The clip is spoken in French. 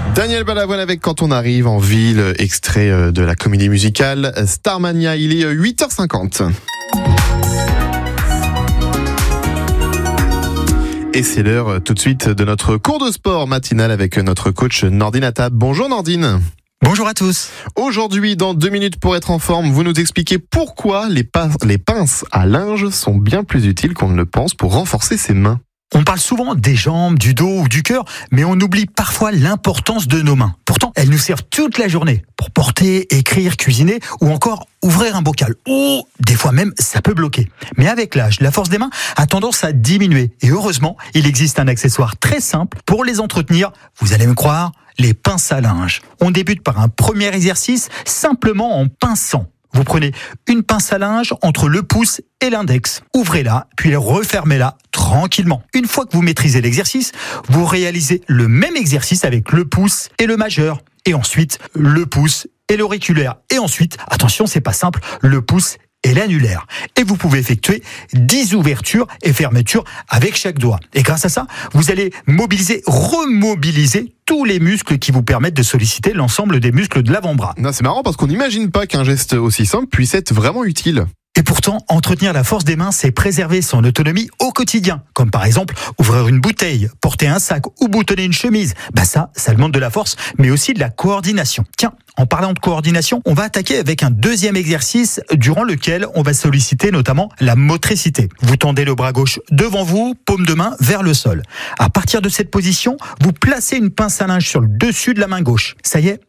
Daniel Balavoine avec Quand on arrive en ville, extrait de la comédie musicale Starmania. Il est 8h50. Et c'est l'heure tout de suite de notre cours de sport matinal avec notre coach Nordine Attab. Bonjour Nordine. Bonjour à tous. Aujourd'hui, dans 2 minutes pour être en forme, vous nous expliquez pourquoi les pinces à linge sont bien plus utiles qu'on ne le pense pour renforcer ses mains. On parle souvent des jambes, du dos ou du cœur, mais on oublie parfois l'importance de nos mains. Pourtant, elles nous servent toute la journée pour porter, écrire, cuisiner ou encore ouvrir un bocal. Ou des fois même, ça peut bloquer. Mais avec l'âge, la force des mains a tendance à diminuer. Et heureusement, il existe un accessoire très simple pour les entretenir. Vous allez me croire, les pinces à linge. On débute par un premier exercice simplement en pinçant. Vous prenez une pince à linge entre le pouce et l'index. Ouvrez-la, puis refermez-la tranquillement. Une fois que vous maîtrisez l'exercice, vous réalisez le même exercice avec le pouce et le majeur. Et ensuite, le pouce et l'auriculaire. Et ensuite, attention, c'est pas simple, le pouce et l'annulaire. Et vous pouvez effectuer 10 ouvertures et fermetures avec chaque doigt. Et grâce à ça, vous allez remobiliser tous les muscles qui vous permettent de solliciter l'ensemble des muscles de l'avant-bras. Non, c'est marrant parce qu'on n'imagine pas qu'un geste aussi simple puisse être vraiment utile. Et pourtant, entretenir la force des mains, c'est préserver son autonomie au quotidien. Comme par exemple, ouvrir une bouteille, porter un sac ou boutonner une chemise. Ça demande de la force, mais aussi de la coordination. Tiens, en parlant de coordination, on va attaquer avec un deuxième exercice durant lequel on va solliciter notamment la motricité. Vous tendez le bras gauche devant vous, paume de main vers le sol. À partir de cette position, vous placez une pince à linge sur le dessus de la main gauche. Ça y est,